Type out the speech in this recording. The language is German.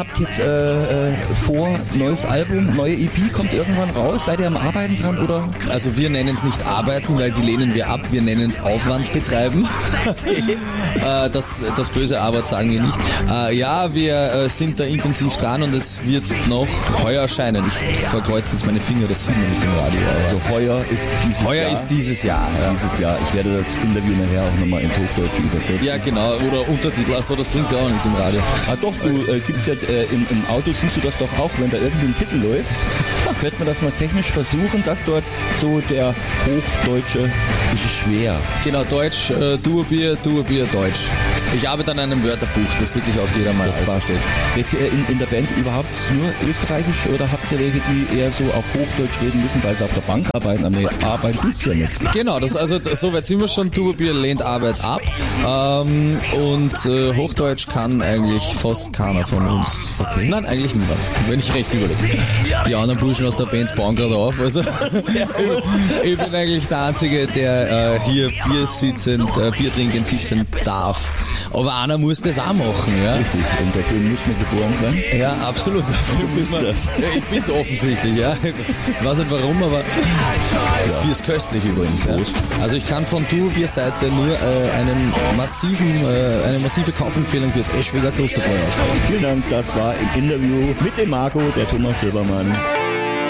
habt jetzt vor, neues Album, neue EP kommt irgendwann raus. Seid ihr am Arbeiten dran oder? Also wir nennen es nicht Arbeiten, weil die lehnen wir ab. Wir nennen es Aufwand betreiben. Das böse Arbeit sagen wir nicht. Ja, wir sind da intensiv dran und es wird noch heuer erscheinen. Ich verkreuze jetzt meine Finger, das sieht man nicht im Radio. Also heuer ist dieses Jahr. Dieses Jahr. Ich werde das Interview nachher auch nochmal ins Hochdeutsche übersetzen. Ja, genau. Oder Untertitel. Achso, das bringt ja auch nichts im Radio. Ah doch, du gibt's ja im Auto, siehst du das doch auch, wenn da irgendwie ein Titel läuft. Könnte man das mal technisch versuchen, dass dort so der Hochdeutsche, das ist schwer. Genau, Deutsch, Duobier, Deutsch. Ich arbeite an einem Wörterbuch, das wirklich auch jeder mal ausversteht. Seht ihr in der Band überhaupt nur österreichisch oder habt ihr welche, die eher so auf Hochdeutsch reden müssen, weil sie auf der Bank arbeiten? Aber Arbeit tut's ja nicht. Genau, so weit sind wir schon. Duobier lehnt Arbeit ab und Hochdeutsch kann eigentlich fast keiner von uns. Okay. Nein, eigentlich niemand, wenn ich recht überlege. Die anderen Burschen aus der Band bauen gerade auf. Also ich bin eigentlich der Einzige, der hier Bier trinken sitzen darf. Aber einer muss das auch machen, ja. Richtig, und dafür muss man geboren sein. Ja, absolut. Du bist das. Ich bin's offensichtlich, ja. Ich weiß nicht warum, aber das Bier ist köstlich übrigens. Ja. Also ich kann von Duobier-Seite nur eine massive Kaufempfehlung fürs Eschweiger Klosterbräu aussprechen. Vielen Dank, das war im Interview mit dem Marco, der Thomas Silbermann.